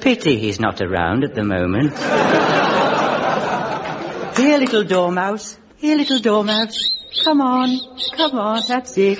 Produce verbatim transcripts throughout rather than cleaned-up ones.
Pity he's not around at the moment. Here, little dormouse. Here, little dormouse. Come on. Come on, that's it.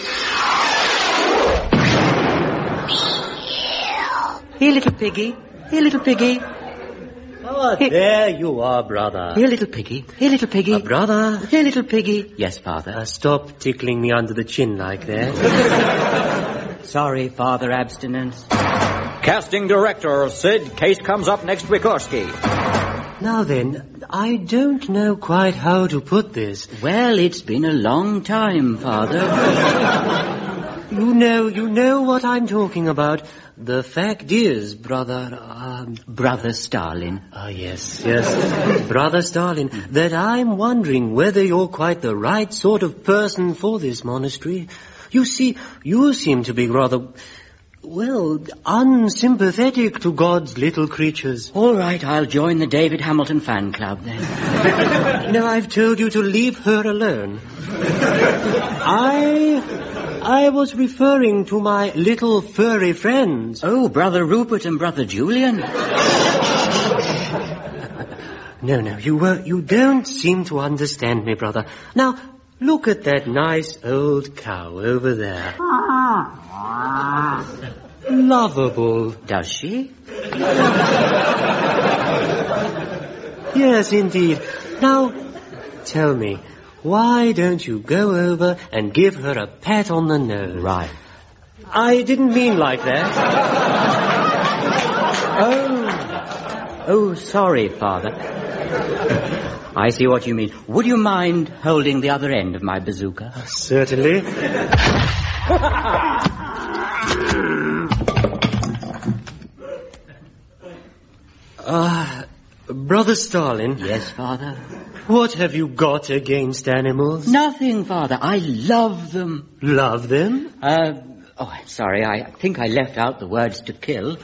Here, little piggy. Here, little piggy. Oh, here. There you are, brother. Here, little piggy. Here, little piggy. Uh, brother. Here, little piggy. Yes, Father. Uh, stop tickling me under the chin like that. Sorry, Father Abstinence. Casting director, Sid. Case comes up next Wikorsky. Now then, I don't know quite how to put this. Well, it's been a long time, Father. You know, you know what I'm talking about. The fact is, brother... Um, Brother Stalin. Ah, yes, yes. Brother Stalin, that I'm wondering whether you're quite the right sort of person for this monastery. You see, you seem to be rather... well, unsympathetic to God's little creatures. All right, I'll join the David Hamilton fan club then. No, I've told you to leave her alone. I... I was referring to my little furry friends. Oh, Brother Rupert and Brother Julian. No, no, you uh, you don't seem to understand me, brother. Now, look at that nice old cow over there. Lovable. Does she? Yes, indeed. Now, tell me, why don't you go over and give her a pat on the nose? Right. I didn't mean like that. Oh. Oh, sorry, Father. I see what you mean. Would you mind holding the other end of my bazooka? Certainly. Ah, uh, Brother Stalin. Yes, Father? What have you got against animals? Nothing, Father. I love them. Love them? Uh, oh, I'm sorry. I think I left out the words to kill.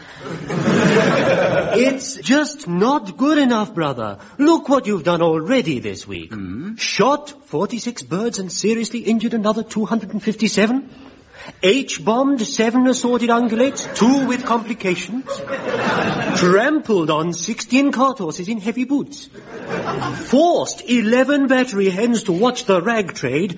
It's just not good enough, brother. Look what you've done already this week. Mm-hmm. Shot forty-six birds and seriously injured another two hundred fifty-seven. H-bombed seven assorted ungulates, two with complications. Trampled on sixteen cart horses in heavy boots. Forced eleven battery hens to watch the rag trade.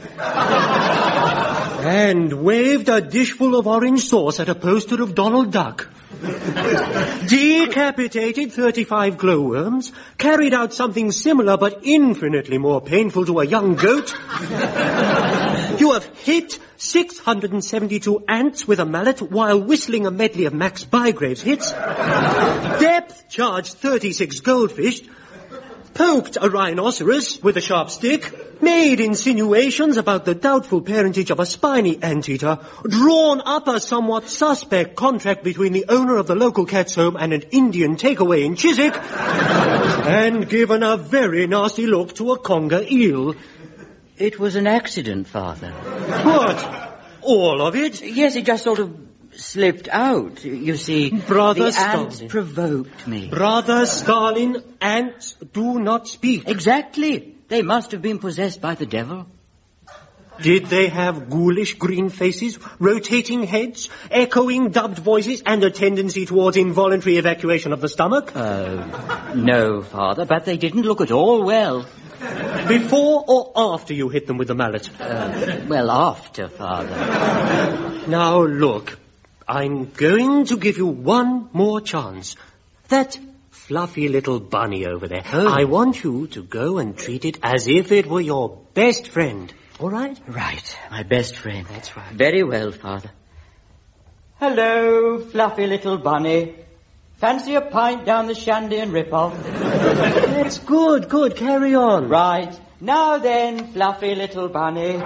And waved a dishful of orange sauce at a poster of Donald Duck. Decapitated thirty-five glowworms. Carried out something similar but infinitely more painful to a young goat. You have hit six hundred seventy-two ants with a mallet while whistling a medley of Max Bygrave's hits. Depth charged thirty-six goldfish. Poked a rhinoceros with a sharp stick. Made insinuations about the doubtful parentage of a spiny anteater. Drawn up a somewhat suspect contract between the owner of the local cat's home and an Indian takeaway in Chiswick. And given a very nasty look to a conger eel. It was an accident, Father. What? All of it? Yes, it just sort of slipped out. You see, Brother the Stalin. ants provoked me. Brother Stalin, ants do not speak. Exactly. They must have been possessed by the devil. Did they have ghoulish green faces, rotating heads, echoing dubbed voices, and a tendency towards involuntary evacuation of the stomach? Uh, no, Father, but they didn't look at all well. Before or after you hit them with the mallet? Uh, well, after, Father. Now, look, I'm going to give you one more chance. That fluffy little bunny over there, oh. I want you to go and treat it as if it were your best friend. All right? Right, my best friend. That's right. Very well, Father. Hello, fluffy little bunny. Fancy a pint down the Shandy and Rip-Off? That's good, good. Carry on. Right. Now then, fluffy little bunny.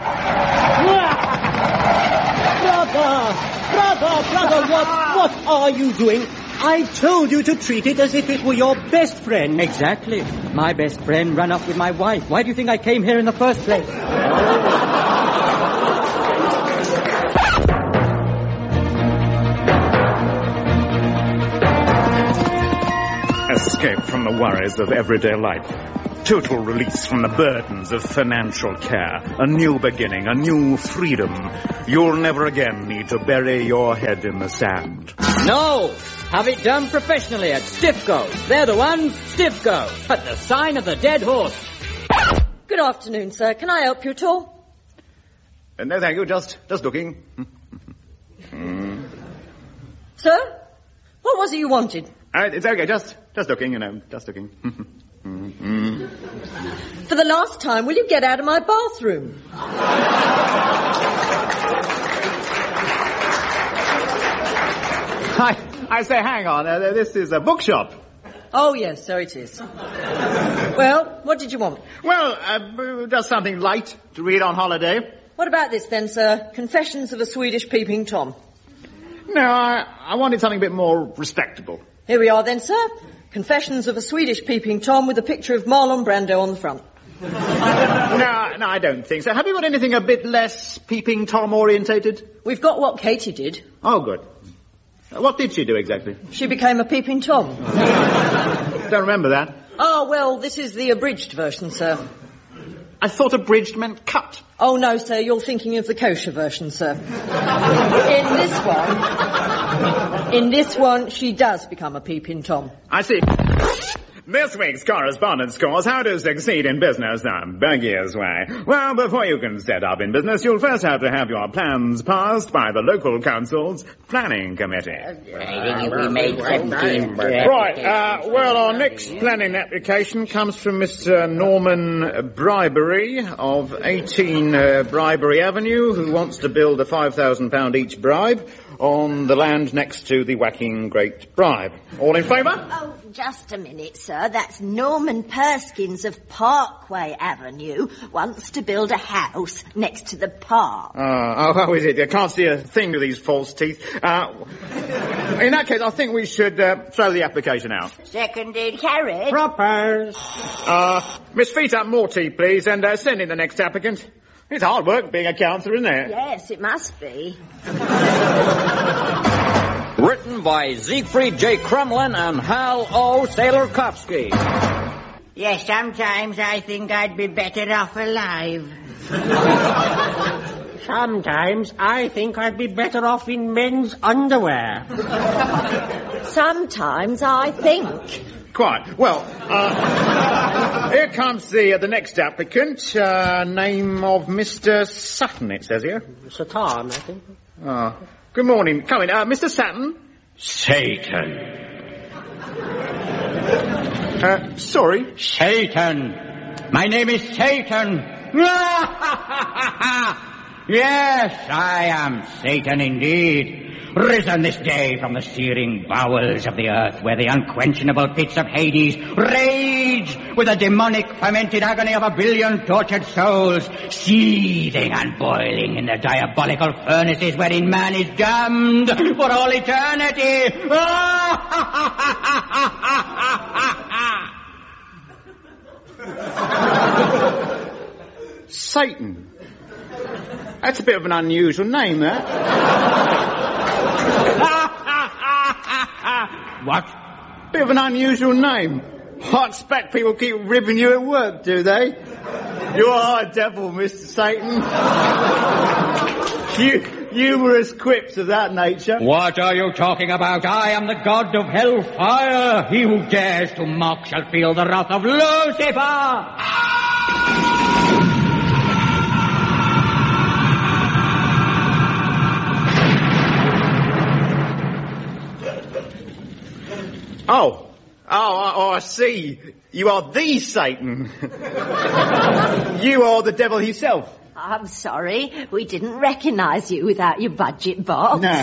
Brother! Brother, brother, what, what are you doing? I told you to treat it as if it were your best friend. Exactly. My best friend ran off with my wife. Why do you think I came here in the first place? Escape from the worries of everyday life. total release from the burdens of financial care, a new beginning, a new freedom. You'll never again need to bury your head in the sand. No! Have it done professionally at Stiffco. They're the ones, Stiffco. At the sign of the dead horse. Good afternoon, sir. Can I help you at all? Uh, no, thank you. Just, just looking. mm. Sir? What was it you wanted? Uh, it's okay. Just, just looking, you know. Just looking. mm-hmm. For the last time, will you get out of my bathroom? I, I say, hang on. Uh, this is a bookshop. Oh, yes, so it is. Well, what did you want? Well, uh, just something light to read on holiday. What about this then, sir? Confessions of a Swedish Peeping Tom. No, I, I wanted something a bit more respectable. Here we are then, sir. Confessions of a Swedish Peeping Tom with a picture of Marlon Brando on the front. no, no, I don't think so. Have you got anything a bit less Peeping Tom orientated? We've got what Katie did. Oh, good. Uh, what did she do exactly? She became a Peeping Tom. Don't remember that. Oh, well, this is the abridged version, sir. I thought abridged meant cut. Oh, no, sir, you're thinking of the kosher version, sir. In this one, in this one, she does become a Peeping Tom. I see. This week's correspondence scores how to succeed in business the Bergier's way. Well, before you can set up in business, you'll first have to have your plans passed by the local council's planning committee. I think we made seventeen. Right, uh, well, our next planning application comes from Mister Norman Bribery of eighteen uh, Bribery Avenue, who wants to build a five thousand pounds each bribe on the land next to the Whacking Great Bribe. All in favour? Oh, just a minute, sir. That's Norman Perskins of Parkway Avenue wants to build a house next to the park. Uh, oh, how is it? I can't see a thing with these false teeth. Uh, in that case, I think we should uh, throw the application out. Seconded, carried. Propose. Uh, Miss Feet Up Morty, please, and uh, send in the next applicant. It's hard work being a councillor, isn't it? Yes, it must be. Written by Siegfried J. Crumlin and Hal O. Sailorkovsky. Yes, sometimes I think I'd be better off alive. Sometimes I think I'd be better off in men's underwear. Sometimes I think. Quite. Well, uh, here comes the uh, the next applicant. Uh, name of Mister Sutton, it says here. Satan, I think. Oh. Good morning. Come in. Uh, Mister Sutton? Satan. Uh, sorry? Satan. My name is Satan. Yes, I am Satan indeed. Risen this day from the searing bowels of the earth, where the unquenchable pits of Hades rage with the demonic fermented agony of a billion tortured souls, seething and boiling in the diabolical furnaces wherein man is damned for all eternity. Satan. That's a bit of an unusual name, that. What? Bit of an unusual name. I expect people keep ribbing you at work, do they? You are a devil, Mister Satan. You, humorous quips of that nature. What are you talking about? I am the god of hellfire. He who dares to mock shall feel the wrath of Lucifer. Oh. Oh, oh, I see. You are the Satan. You are the devil himself. I'm sorry, we didn't recognise you without your budget box. No.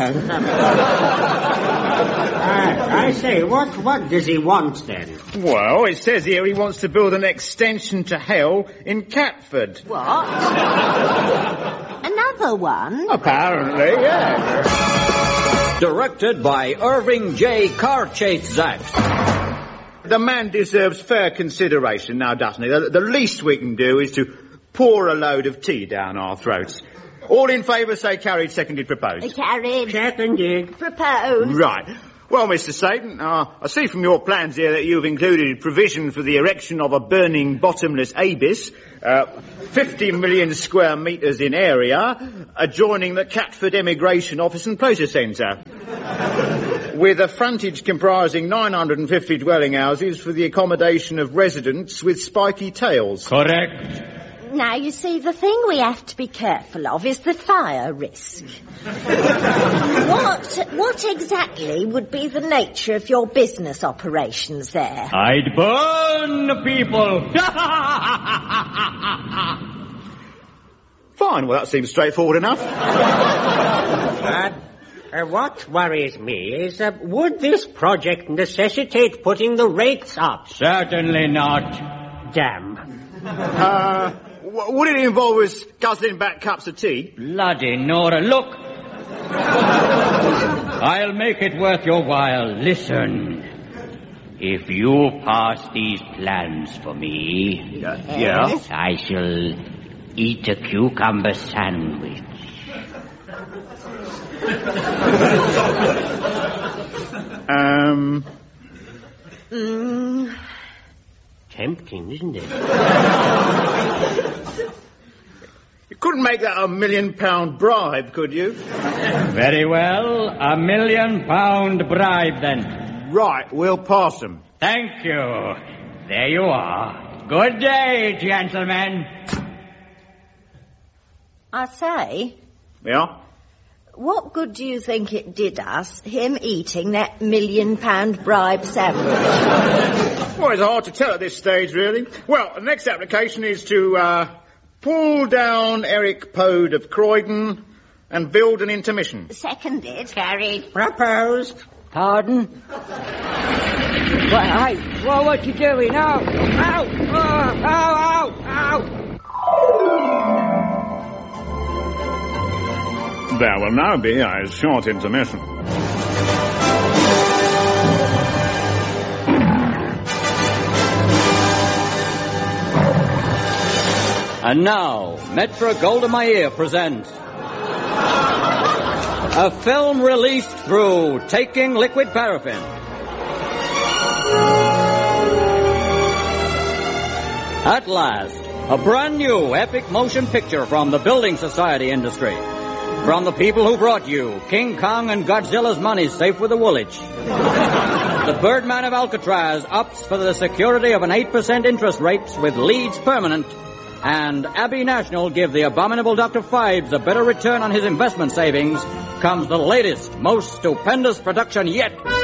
I, I say, what, what does he want then? Well, it says here he wants to build an extension to hell in Catford. What? Another one? Apparently, yeah. Directed by Irving J. Karchazak. The man deserves fair consideration now, doesn't he? The, the least we can do is to pour a load of tea down our throats. All in favour say carried, seconded, proposed. Carried. Seconded. Proposed. Right. Well, Mister Satan, uh, I see from your plans here that you've included provision for the erection of a burning bottomless abyss, uh, fifty million square metres in area, adjoining the Catford Emigration Office and Process Centre, with a frontage comprising nine hundred fifty dwelling houses for the accommodation of residents with spiky tails. Correct. Now, you see, the thing we have to be careful of is the fire risk. what, what exactly would be the nature of your business operations there? I'd burn the people. Fine, well, that seems straightforward enough. Uh, uh, what worries me is, uh, would this project necessitate putting the rates up? Certainly not. Damn. Uh, w- would it involve us guzzling back cups of tea? Bloody Nora, look. I'll make it worth your while. Listen. If you pass these plans for me... Uh, yeah? I shall eat a cucumber sandwich. um... Mm. Tempting, isn't it? You couldn't make that a million pound bribe, could you? Very well. A million pound bribe, then. Right, we'll pass them. Thank you. There you are. Good day, gentlemen. I say, Yeah? what good do you think it did us, him eating that million-pound bribe sandwich? Well, it's hard to tell at this stage, really. Well, the next application is to, uh, pull down Eric Pode of Croydon and build an intermission. Seconded. Carried. Proposed. Pardon? Well, hey, well, what you doing? Ow! Ow! Oh, ow! Ow! Ow! There will now be a short intermission. And now, Metro-Goldwyn-Mayer presents a film released through Taking Liquid Paraffin. At last, a brand new epic motion picture from the building society industry. From the people who brought you King Kong and Godzilla's money safe with the Woolwich. The Birdman of Alcatraz opts for the security of an eight percent interest rate with Leeds permanent. And Abbey National give the abominable Doctor Fibes a better return on his investment savings. Comes the latest, most stupendous production yet.